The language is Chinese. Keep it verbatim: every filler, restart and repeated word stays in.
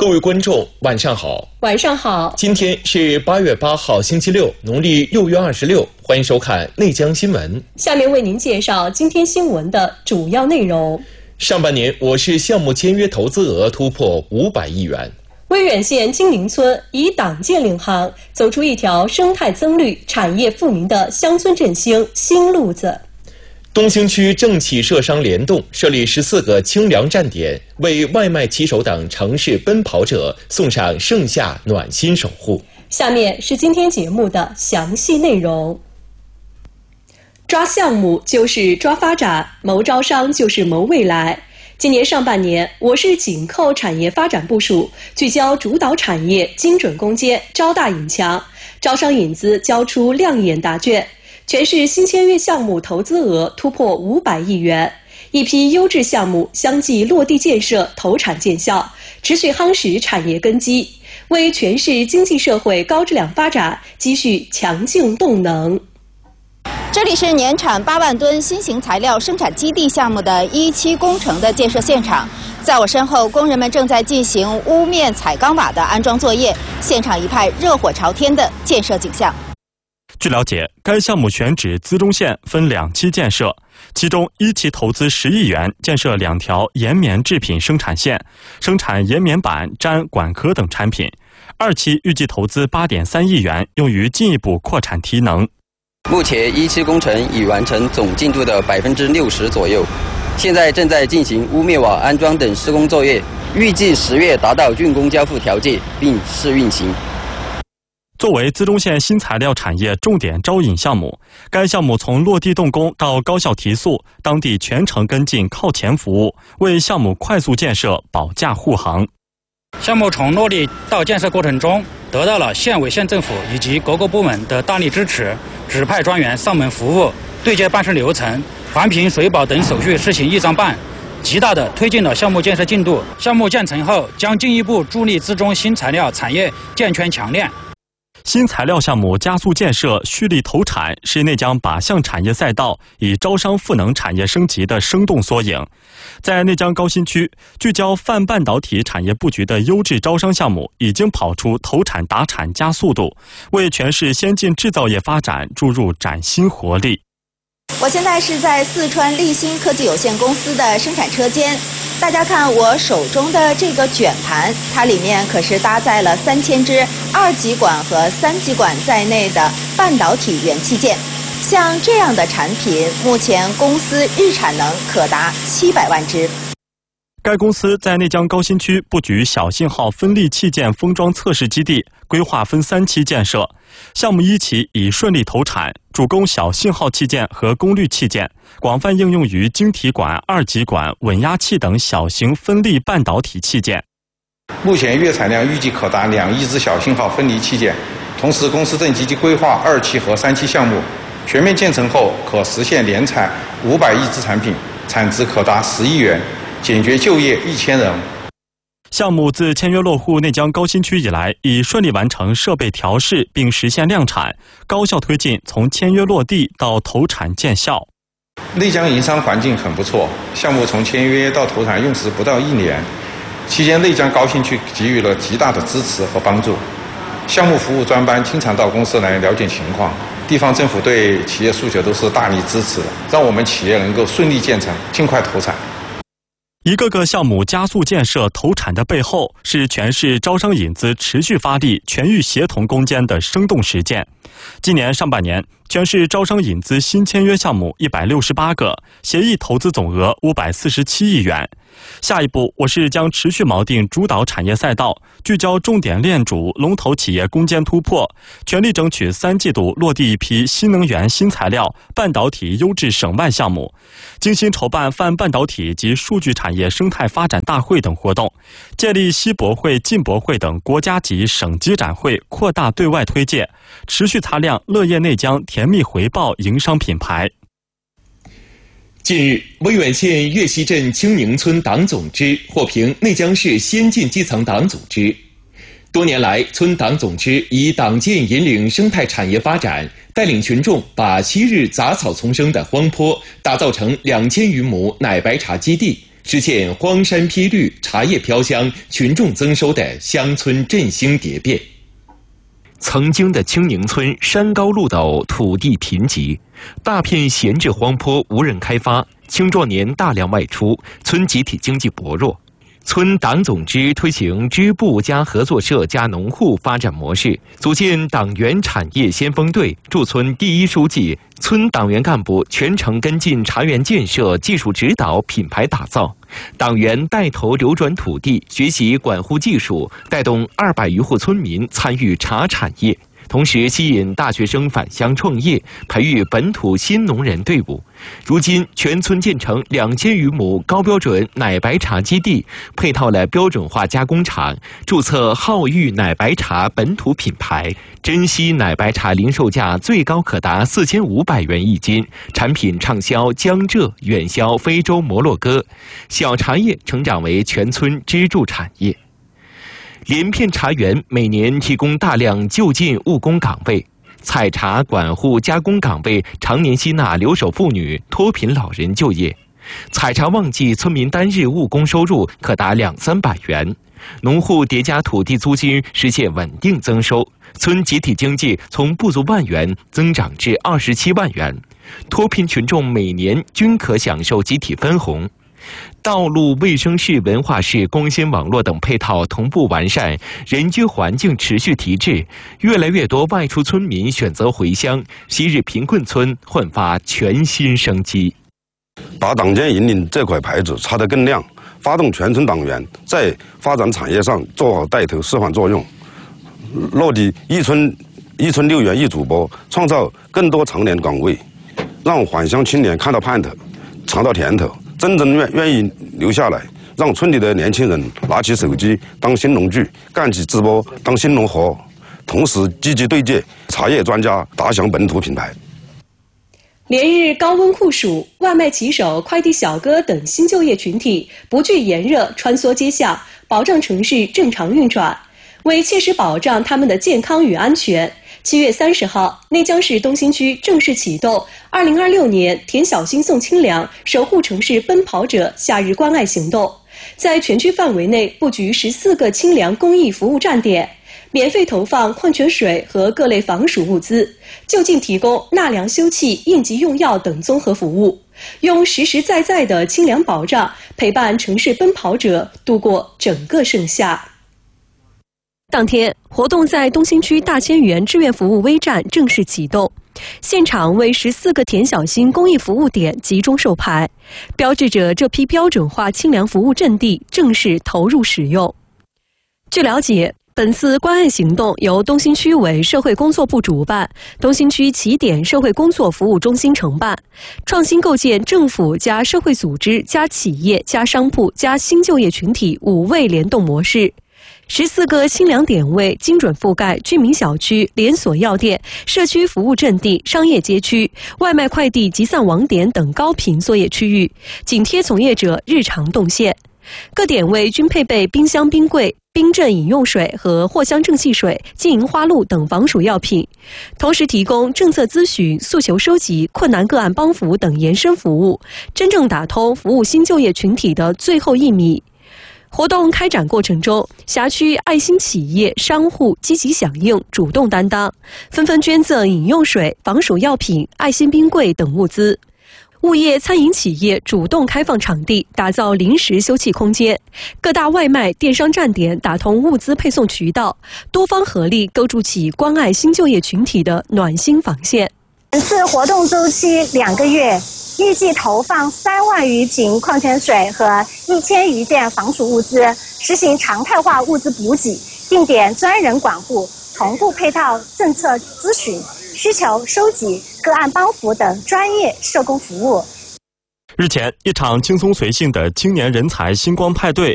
各位观众，晚上好。 晚上好。 今天是八月八号，星期六，农历六月二十六。欢迎收看内江新闻。 下面为您介绍今天新闻的主要内容。 上半年，我市项目签约投资额突破五百亿元。 威远县金陵村以党建领航，走出一条生态增绿、产业富民的乡村振兴新路子。 东兴区政企社商联动设立十四个清凉站点，为外卖骑手等城市奔跑者送上盛夏暖心守护。 下面是今天节目的详细内容。抓项目就是抓发展，谋招商就是谋未来。今年上半年，我市紧扣产业发展部署，聚焦主导产业，精准攻坚，招大引强，招商引资交出亮眼答卷。全市新签约项目投资额突破五百亿元，一批优质项目相继落地建设、投产见效，持续夯实产业根基，为全市经济社会高质量发展积蓄强劲动能。 这里是年产八万吨新型材料生产基地项目的一期工程的建设现场，在我身后，工人们正在进行屋面彩钢瓦的安装作业，现场一派热火朝天的建设景象。 据了解，该项目选址资中县，分两期建设，其中一期投资十亿元，建设两条岩棉制品生产线，生产岩棉板、毡、管壳等产品；二期预计投资八点三亿元，用于进一步扩产提能。 目前一期工程已完成总进度的百分之六十左右，现在正在进行屋面瓦安装等施工作业，预计十月达到竣工交付条件，并试运行。 作为资中县新材料产业重点招引项目，该项目从落地动工到高效提速，当地全程跟进靠前服务，为项目快速建设保驾护航。 项目从落地到建设过程中，得到了县委县政府以及各个部门的大力支持，指派专员上门服务，对接办事流程、环评、水保等手续实行一张办，极大地推进了项目建设进度。项目建成后，将进一步助力资中新材料产业健全强链。 新材料项目加速建设、蓄力投产，是内江靶向产业赛道以招商赋能产业升级的生动缩影。在内江高新区，聚焦泛半导体产业布局的优质招商项目已经跑出投产达产加速度，为全市先进制造业发展注入崭新活力。 我现在是在四川立新科技有限公司的生产车间，大家看我手中的这个卷盘，它里面可是搭载了三千只二极管和三极管在内的半导体元器件。像这样的产品，目前公司日产能可达七百万只。 该公司在内江高新区布局小信号分立器件封装测试基地，规划分三期建设。项目一期已顺利投产，主攻小信号器件和功率器件，广泛应用于晶体管、二极管、稳压器等小型分立半导体器件。 目前月产量预计可达两亿只小信号分离器件，同时公司正积极规划二期和三期项目，全面建成后可实现年产五百亿只产品，产值可达十亿元，解决就业一千人。 项目自签约落户内江高新区以来，已顺利完成设备调试并实现量产，高效推进从签约落地到投产见效。 内江营商环境很不错，项目从签约到投产用时不到一年，期间内江高新区给予了极大的支持和帮助。项目服务专班经常到公司来了解情况，地方政府对企业诉求都是大力支持的，让我们企业能够顺利建成，尽快投产。 一个个项目加速建设投产的背后，是全市招商引资持续发力、全域协同攻坚的生动实践。今年上半年，全市招商引资新签约项目一百六十八个，协议投资总额五百四十七亿元。下一步，我市将持续锚定主导产业赛道，聚焦重点链主、龙头企业攻坚突破，全力争取三季度落地一批新能源、新材料、半导体优质省外项目，精心筹办泛半导体及数据产业生态发展大会等活动，建立西博会、进博会等国家级、省级展会，扩大对外推介，持续擦亮乐业内江甜蜜回报营商品牌。 近日，威远县岳溪镇青宁村党总支获评内江市先进基层党组织。多年来，村党总支以党建引领生态产业发展，带领群众把昔日杂草丛生的荒坡打造成两千余亩奶白茶基地， 实现荒山披绿、茶叶飘香、群众增收的乡村振兴蝶变。曾经的青宁村山高路陡，土地贫瘠，大片闲置荒坡无人开发，青壮年大量外出，村集体经济薄弱。村党总支推行支部加合作社加农户发展模式，组建党员产业先锋队，驻村第一书记。村党员干部全程跟进茶园建设、技术指导、品牌打造。党员带头流转土地，学习管护技术，带动二百余户村民参与茶产业。同时吸引大学生返乡创业，培育本土新农人队伍。如今，全村建成两千余亩高标准奶白茶基地，配套了标准化加工厂，注册浩裕奶白茶本土品牌。珍稀奶白茶零售价最高可达四千五百元一斤，产品畅销江浙，远销非洲摩洛哥。小茶叶成长为全村支柱产业。连片茶园每年提供大量就近务工岗位，采茶、管护、加工岗位常年吸纳留守妇女、脱贫老人就业。采茶旺季，村民单日务工收入可达两三百元。农户叠加土地租金，实现稳定增收。村集体经济从不足万元增长至二十七万元，脱贫群众每年均可享受集体分红。道路、卫生室、文化室、光纤网络等配套同步完善，人居环境持续提质，越来越多外出村民选择回乡，昔日贫困村焕发全新生机。 把党建引领这块牌子擦得更亮，发动全村党员在发展产业上做好带头示范作用，落地一村一村六园一主播，创造更多常年岗位，让返乡青年看到盼头，尝到甜头。真正愿愿意留下来，让村里的年轻人拿起手机当新农具，干起直播当新农活，同时积极对接茶叶专家，打响本土品牌。 连日高温酷暑，外卖骑手、快递小哥等新就业群体不惧炎热，穿梭街巷，保障城市正常运转。为切实保障他们的健康与安全，七月三十号，内江市东兴区正式启动二零二六年田小新送清凉，守护城市奔跑者夏日关爱行动，在全区范围内布局十四个清凉公益服务站点，免费投放矿泉水和各类防暑物资，就近提供纳凉休憩、应急用药等综合服务，用实实在在的清凉保障陪伴城市奔跑者度过整个盛夏。当天，活动在东兴区大千园志愿服务微站正式启动，现场为十四个田小新公益服务点集中授牌，标志着这批标准化清凉服务阵地正式投入使用。据了解，本次关爱行动由东兴区委社会工作部主办，东兴区起点社会工作服务中心承办，创新构建政府加社会组织加企业加商铺加新就业群体五位联动模式。十四个清凉点位精准覆盖居民小区、连锁药店、社区服务阵地、商业街区、外卖快递集散网点等高频作业区域，紧贴从业者日常动线。各点位均配备冰箱、冰柜、冰镇饮用水和藿香正气水、金银花露等防暑药品，同时提供政策咨询、诉求收集、困难个案帮扶等延伸服务，真正打通服务新就业群体的最后一米。活动开展过程中，辖区爱心企业、商户积极响应，主动担当，纷纷捐赠饮用水、防暑药品、爱心冰柜等物资。物业、餐饮企业主动开放场地，打造临时休憩空间；各大外卖、电商站点打通物资配送渠道，多方合力构筑起关爱新就业群体的暖心防线。 本次活动周期两个月，预计投放三万余瓶矿泉水和一千余件防暑物资，实行常态化物资补给，定点专人管护，同步配套政策咨询、需求收集、个案帮扶等专业社工服务。 日前，一场轻松随性的青年人才星光派对